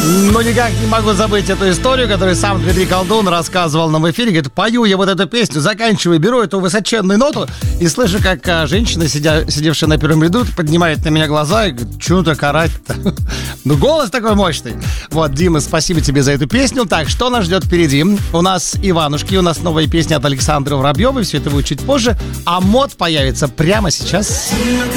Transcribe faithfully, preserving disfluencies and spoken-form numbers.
Ну, никак не могу забыть эту историю, которую сам Дмитрий Колдун рассказывал нам в эфире. Говорит, пою я вот эту песню, заканчиваю, беру эту высоченную ноту и слышу, как а, женщина, сидя, сидевшая на первом ряду, поднимает на меня глаза и говорит, что так орать-то? Ну, голос такой мощный. Вот, Дима, спасибо тебе за эту песню. Так, что нас ждет впереди? У нас Иванушки, у нас новая песня от Александры Воробьевой. Все это будет чуть позже. А мод появится прямо сейчас.